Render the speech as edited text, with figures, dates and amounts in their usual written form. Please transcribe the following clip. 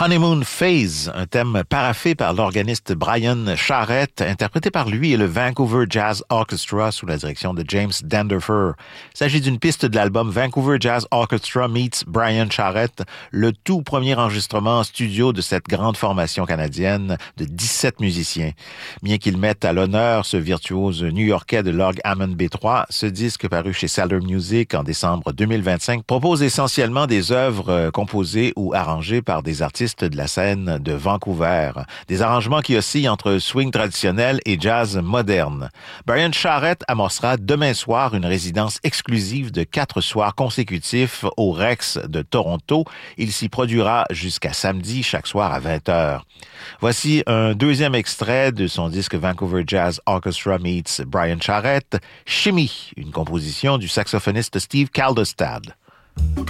Honeymoon Phase, un thème paraphé par l'organiste Brian Charrette, interprété par lui et le Vancouver Jazz Orchestra sous la direction de James Danderfer. Il s'agit d'une piste de l'album Vancouver Jazz Orchestra meets Brian Charrette, le tout premier enregistrement en studio de cette grande formation canadienne de 17 musiciens. Bien qu'il mette à l'honneur ce virtuose new-yorkais de l'orgue Hammond B3, ce disque paru chez Saddler Music en décembre 2025 propose essentiellement des œuvres composées ou arrangées par des artistes de la scène de Vancouver. Des arrangements qui oscillent entre swing traditionnel et jazz moderne. Brian Charrette amorcera demain soir une résidence exclusive de 4 soirs consécutifs au Rex de Toronto. Il s'y produira jusqu'à samedi, chaque soir à 20h. Voici un deuxième extrait de son disque Vancouver Jazz Orchestra meets Brian Charrette, Shimmy, une composition du saxophoniste Steve Kaldestad.